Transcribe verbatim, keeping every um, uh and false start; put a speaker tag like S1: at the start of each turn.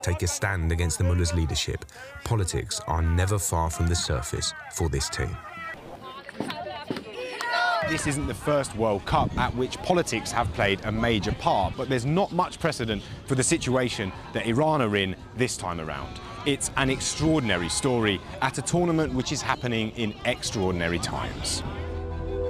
S1: take a stand against the mullah's leadership, politics are never far from the surface for this team.
S2: This isn't the first World Cup at which politics have played a major part, but there's not much precedent for the situation that Iran are in this time around. It's an extraordinary story at a tournament which is happening in extraordinary times.